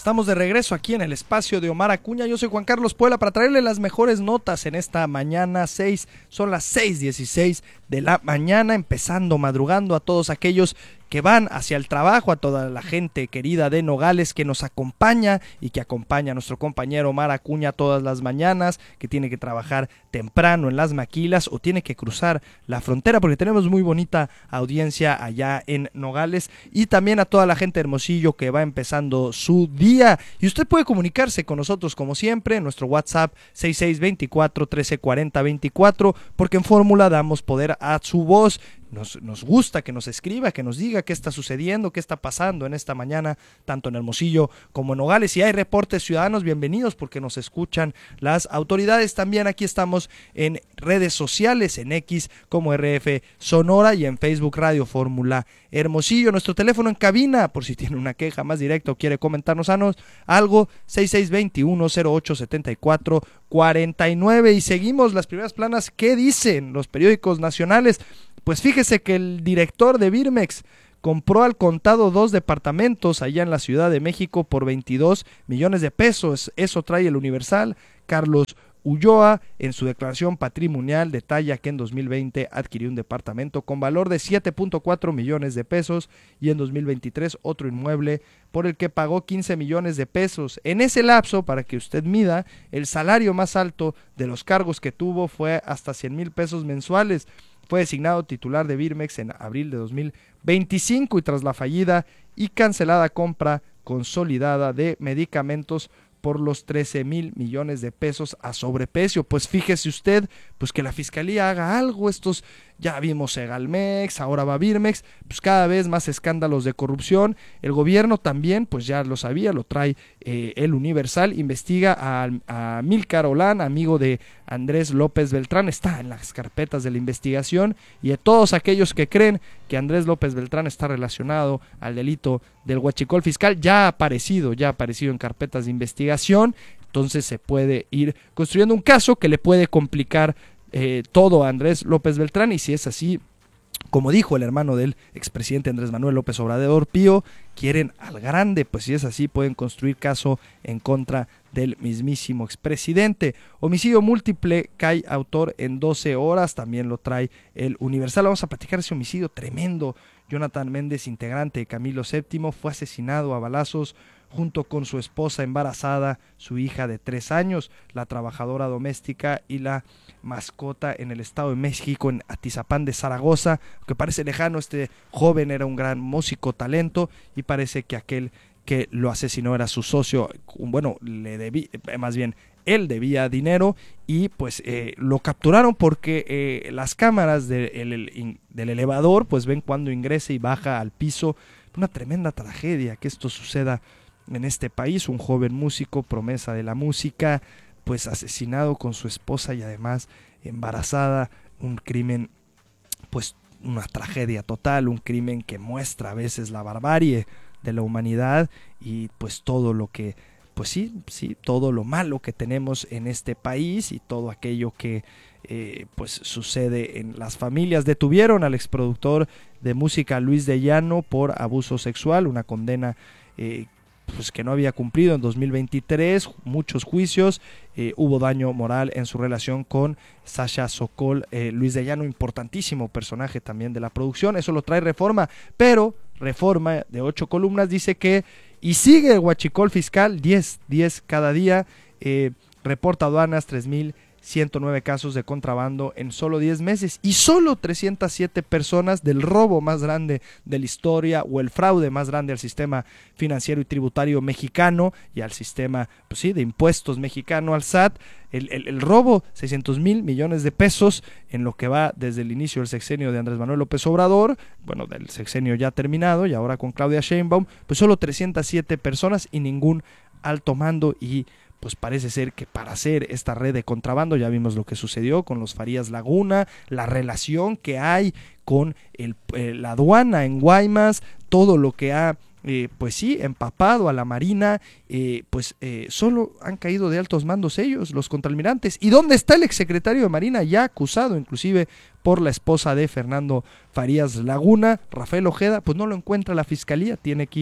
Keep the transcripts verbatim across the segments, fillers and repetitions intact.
Estamos de regreso aquí en el espacio de Omar Acuña. Yo soy Juan Carlos Puebla para traerle las mejores notas en esta mañana seis. Son las seis dieciséis de la mañana, empezando, madrugando a todos aquellos que van hacia el trabajo, a toda la gente querida de Nogales que nos acompaña y que acompaña a nuestro compañero Omar Acuña todas las mañanas, que tiene que trabajar temprano en las maquilas o tiene que cruzar la frontera porque tenemos muy bonita audiencia allá en Nogales, y también a toda la gente de Hermosillo que va empezando su día. Y usted puede comunicarse con nosotros como siempre en nuestro WhatsApp seis seis veinticuatro trece cuarenta veinticuatro, porque en Fórmula damos poder a su voz. Nos, nos gusta que nos escriba, que nos diga qué está sucediendo, qué está pasando en esta mañana, tanto en Hermosillo como en Nogales. Si hay reportes ciudadanos, bienvenidos, porque nos escuchan las autoridades. También aquí estamos en redes sociales, en X como R F Sonora y en Facebook Radio Fórmula Hermosillo. Nuestro teléfono en cabina, por si tiene una queja más directa o quiere comentarnos algo, seis seis dos uno cero ocho siete cuatro cuatro nueve. Y seguimos las primeras planas. ¿Qué dicen los periódicos nacionales? Pues fíjese que el director de Birmex compró al contado dos departamentos allá en la Ciudad de México por veintidós millones de pesos. Eso trae el Universal. Carlos Ulloa, en su declaración patrimonial, detalla que en dos mil veinte adquirió un departamento con valor de siete punto cuatro millones de pesos y en dos mil veintitrés otro inmueble por el que pagó quince millones de pesos. En ese lapso, para que usted mida, el salario más alto de los cargos que tuvo fue hasta cien mil pesos mensuales. Fue designado titular de Birmex en abril de dos mil veinticinco y tras la fallida y cancelada compra consolidada de medicamentos por los trece mil millones de pesos a sobreprecio. Pues fíjese usted, pues que la fiscalía haga algo. Estos, ya vimos Segalmex, ahora va Birmex, pues cada vez más escándalos de corrupción. El gobierno también, pues ya lo sabía, lo trae eh, el Universal, investiga a, a Amílcar Olán, amigo de Andrés López Beltrán, está en las carpetas de la investigación, y de todos aquellos que creen que Andrés López Beltrán está relacionado al delito del huachicol fiscal, ya ha aparecido, ya ha aparecido en carpetas de investigación. Entonces se puede ir construyendo un caso que le puede complicar eh, todo a Andrés López Beltrán, y si es así, como dijo el hermano del expresidente Andrés Manuel López Obrador, Pío, quieren al grande, pues si es así pueden construir caso en contra del mismísimo expresidente. Homicidio múltiple, cae autor en doce horas, también lo trae el Universal. Vamos a platicar ese homicidio tremendo. Jonathan Méndez, integrante de Camilo séptimo, fue asesinado a balazos junto con su esposa embarazada, su hija de tres años, la trabajadora doméstica y la mascota en el Estado de México, en Atizapán de Zaragoza. Que parece lejano, este joven era un gran músico, talento, y parece que aquel que lo asesinó era su socio. Bueno, le debí, más bien él debía dinero, y pues eh, lo capturaron porque eh, las cámaras de, el, el, del elevador pues ven cuando ingresa y baja al piso. Una tremenda tragedia que esto suceda en este país. Un joven músico, promesa de la música, pues asesinado con su esposa y además embarazada. Un crimen, pues una tragedia total, un crimen que muestra a veces la barbarie de la humanidad y pues todo lo que, pues sí, sí, todo lo malo que tenemos en este país y todo aquello que eh, pues sucede en las familias. Detuvieron al exproductor de música Luis de Llano por abuso sexual, una condena eh, pues que no había cumplido en dos mil veintitrés, muchos juicios, eh, hubo daño moral en su relación con Sasha Sokol. eh, Luis de Llano, importantísimo personaje también de la producción, eso lo trae Reforma, pero Reforma de ocho columnas dice que, y sigue el huachicol fiscal, diez, diez cada día, eh, reporta aduanas tres mil ciento nueve casos de contrabando en solo diez meses y solo trescientas siete personas del robo más grande de la historia o el fraude más grande al sistema financiero y tributario mexicano y al sistema, pues sí, de impuestos mexicano, al S A T. El, el, el robo, seiscientos mil millones de pesos en lo que va desde el inicio del sexenio de Andrés Manuel López Obrador, bueno, del sexenio ya terminado y ahora con Claudia Sheinbaum, pues solo trescientas siete personas y ningún alto mando. Y pues parece ser que para hacer esta red de contrabando, ya vimos lo que sucedió con los Farías Laguna, la relación que hay con el, eh, la aduana en Guaymas, todo lo que ha Eh, pues sí, empapado a la Marina, eh, pues eh, solo han caído de altos mandos ellos, los contraalmirantes. ¿Y dónde está el exsecretario de Marina, ya acusado inclusive por la esposa de Fernando Farías Laguna, Rafael Ojeda? Pues no lo encuentra la fiscalía, tiene que ir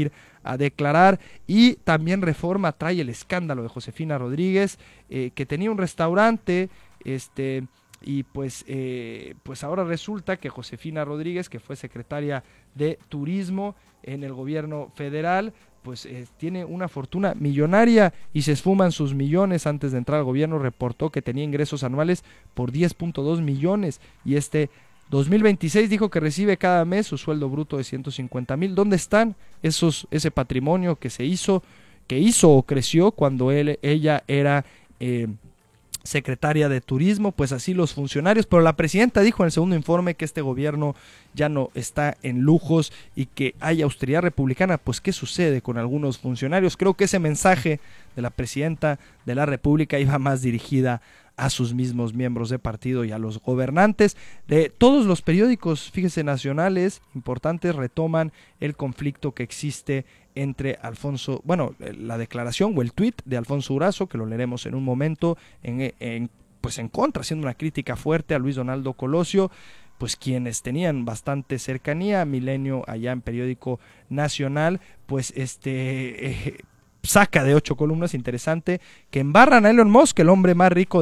a declarar. Y también Reforma trae el escándalo de Josefina Rodríguez, eh, que tenía un restaurante, este... y pues, eh, pues ahora resulta que Josefina Rodríguez, que fue secretaria de Turismo en el gobierno federal, pues eh, tiene una fortuna millonaria y se esfuman sus millones. Antes de entrar al gobierno reportó que tenía ingresos anuales por diez punto dos millones y este dos mil veintiséis dijo que recibe cada mes su sueldo bruto de ciento cincuenta mil. ¿Dónde están esos, ese patrimonio que se hizo, que hizo o creció cuando él, ella era eh, secretaria de Turismo? Pues así los funcionarios, pero la presidenta dijo en el segundo informe que este gobierno ya no está en lujos y que hay austeridad republicana. Pues ¿qué sucede con algunos funcionarios? Creo que ese mensaje de la presidenta de la República iba más dirigida a sus mismos miembros de partido y a los gobernantes. De todos los periódicos, fíjese, nacionales importantes retoman el conflicto que existe entre Alfonso, bueno, la declaración o el tuit de Alfonso Durazo, que lo leeremos en un momento, en, en, pues en contra, haciendo una crítica fuerte a Luis Donaldo Colosio, pues quienes tenían bastante cercanía, Milenio allá en Periódico Nacional, pues este... Eh, saca de ocho columnas, interesante, que embarran a Elon Musk, el hombre más rico